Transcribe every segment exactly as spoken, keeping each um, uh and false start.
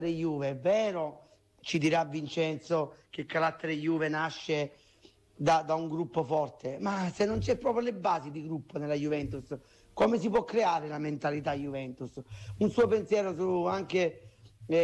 Juve, è vero, ci dirà Vincenzo che il carattere Juve nasce da, da un gruppo forte, ma se non c'è proprio le basi di gruppo nella Juventus, come si può creare la mentalità Juventus? Un suo pensiero su anche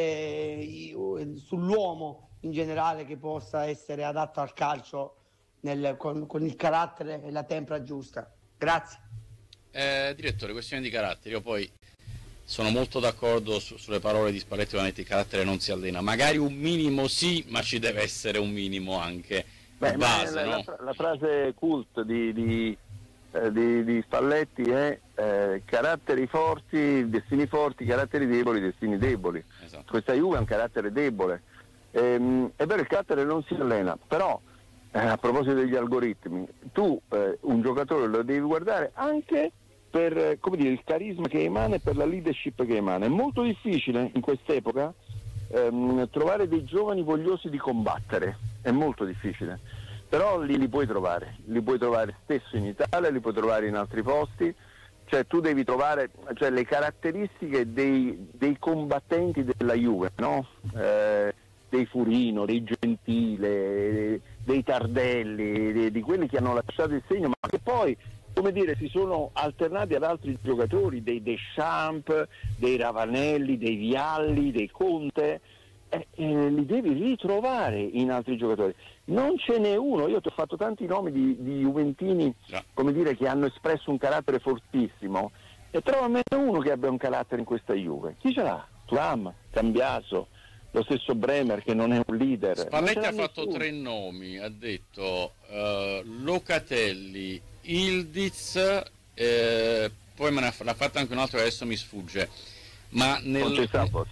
eh, sull'uomo in generale che possa essere adatto al calcio nel, con, con il carattere e la tempra giusta. Grazie. Eh, direttore, questione di carattere, io poi sono molto d'accordo su, sulle parole di Spalletti, ovviamente il carattere non si allena, magari un minimo sì, ma ci deve essere un minimo anche Beh, di base, la, no? la, la frase cult di, di, eh, di, di Spalletti è eh, caratteri forti, destini forti, caratteri deboli, destini deboli. Esatto. Questa Juve ha un carattere debole. Ehm, è vero, il carattere non si allena, però eh, a proposito degli algoritmi, tu eh, un giocatore lo devi guardare anche per eh, come dire, il carisma che emana e per la leadership che emana. È molto difficile in quest'epoca ehm, trovare dei giovani vogliosi di combattere, è molto difficile, però li, li puoi trovare, li puoi trovare spesso in Italia, li puoi trovare in altri posti, cioè tu devi trovare cioè, le caratteristiche dei, dei combattenti della Juve, no? Eh, dei Furino, dei Gentile, dei Tardelli, di, di quelli che hanno lasciato il segno, ma che poi, come dire, si sono alternati ad altri giocatori, dei Deschamps, dei Ravanelli, dei Vialli, dei Conte, eh, eh, li devi ritrovare in altri giocatori. Non ce n'è uno, io ti ho fatto tanti nomi di, di juventini, Già. come dire, che hanno espresso un carattere fortissimo, e trova almeno uno che abbia un carattere in questa Juve. Chi ce l'ha? Thuram, Cambiaso, lo stesso Bremer che non è un leader. Spalletti ha fatto nessuno. Tre nomi, ha detto uh, Locatelli, Ildiz, eh, poi me ne ha, l'ha fatto anche un altro che adesso mi sfugge, ma nel,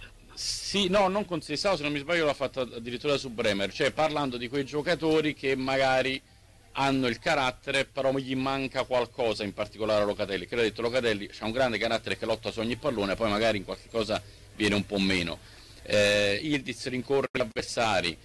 sì, no, non con Sessao, se non mi sbaglio l'ha fatto addirittura su Bremer, cioè parlando di quei giocatori che magari hanno il carattere però gli manca qualcosa, in particolare a Locatelli, che l'ha detto Locatelli ha un grande carattere che lotta su ogni pallone, poi magari in qualche cosa viene un po' meno. eh, Ildiz rincorre gli avversari,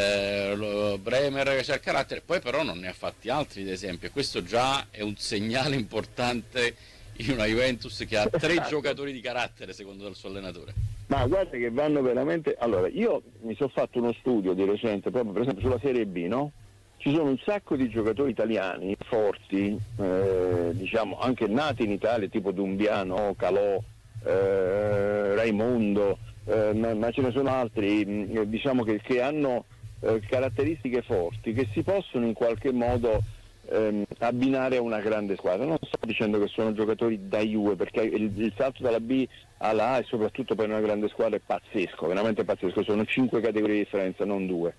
eh, Bremer c'ha il carattere, poi però non ne ha fatti altri ad esempio, e questo già è un segnale importante in una Juventus che ha tre giocatori di carattere secondo il suo allenatore. Ma guarda che vanno veramente, allora io mi sono fatto uno studio di recente proprio per esempio sulla Serie B, no? Ci sono un sacco di giocatori italiani forti, eh, diciamo anche nati in Italia, tipo Dumbiano, Calò, eh, Raimondo, eh, ma, ma ce ne sono altri, mh, diciamo che, che hanno eh, caratteristiche forti che si possono in qualche modo ehm, abbinare a una grande squadra. Non sto dicendo che sono giocatori da Juve, perché il, il salto dalla B alla A e soprattutto per una grande squadra è pazzesco, veramente pazzesco, sono cinque categorie di differenza, non due.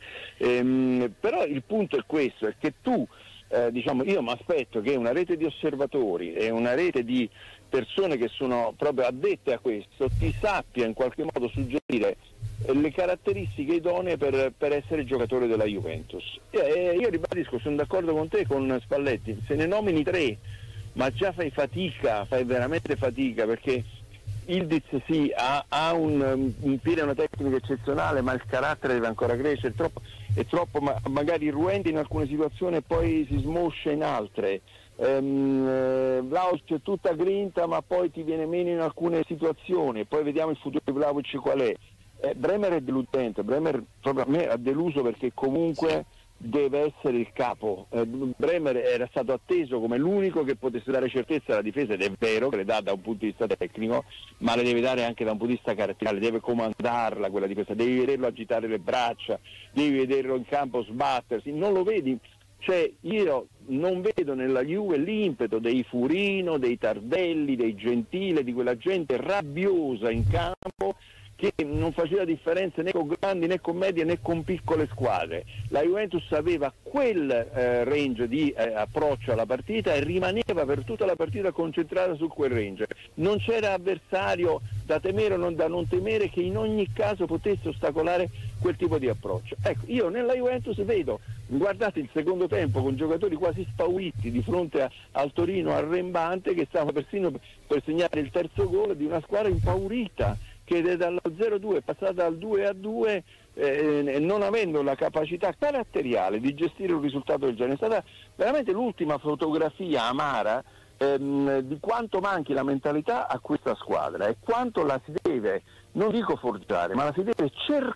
Ehm, però il punto è questo, è che tu eh, diciamo io mi aspetto che una rete di osservatori e una rete di persone che sono proprio addette a questo ti sappia in qualche modo suggerire le caratteristiche idonee per, per essere giocatore della Juventus. E io ribadisco, sono d'accordo con te, con Spalletti, se ne nomini tre ma già fai fatica, fai veramente fatica, perché Ildiz sì, ha, ha un, un piede, una tecnica eccezionale, ma il carattere deve ancora crescere, è troppo, è troppo ma, magari irruente in alcune situazioni e poi si smoscia in altre. Ehm, eh, Vlahovic è tutta grinta ma poi ti viene meno in alcune situazioni, poi vediamo il futuro di Vlahovic qual è. Eh, Bremer è deludente, Bremer proprio a me ha deluso perché comunque deve essere il capo. eh, Bremer era stato atteso come l'unico che potesse dare certezza alla difesa, ed è vero che le dà da un punto di vista tecnico, ma le deve dare anche da un punto di vista caratteriale, deve comandarla quella difesa, devi vederlo agitare le braccia, devi vederlo in campo sbattersi, non lo vedi? Cioè io non vedo nella Juve l'impeto dei Furino, dei Tardelli, dei Gentile, di quella gente rabbiosa in campo che non faceva differenza né con grandi né con medie né con piccole squadre. La Juventus aveva quel eh, range di eh, approccio alla partita e rimaneva per tutta la partita concentrata su quel range. Non c'era avversario da temere o non, da non temere che in ogni caso potesse ostacolare quel tipo di approccio. Ecco, io nella Juventus vedo, guardate il secondo tempo con giocatori quasi spauriti di fronte a, al Torino arrembante, che stava persino per segnare il terzo gol di una squadra impaurita, che dallo zero due è passata al due a due, eh, non avendo la capacità caratteriale di gestire un risultato del genere. È stata veramente l'ultima fotografia amara ehm, di quanto manchi la mentalità a questa squadra e quanto la si deve non dico forgiare, ma la si deve cercare